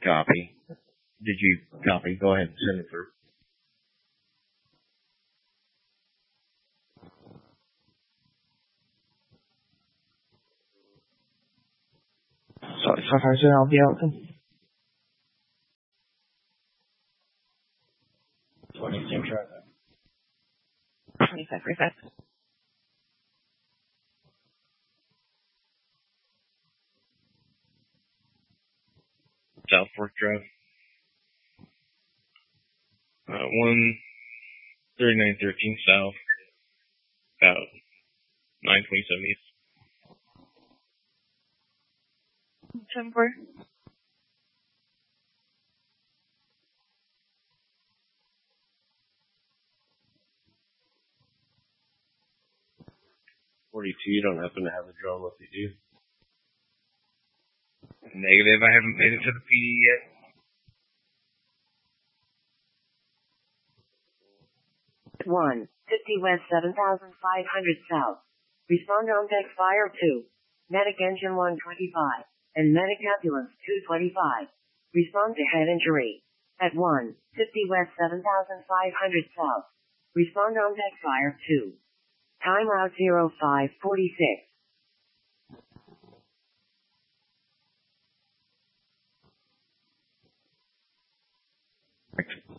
Copy. Did you copy? Go ahead and send it through. Sorry, sir, I'll be out then. 25, perfect. South Fork Drive. 13913 South. About 927 East. 10-4. You don't happen to have a drone with you, do you? Negative, I haven't made it to the PD yet. One 50 West 7500 South. Respond on deck fire 2. Medic engine 125 and medic ambulance 225. Respond to head injury at 1 50 West 7500 South. Respond on deck fire 2. Timeout 0546.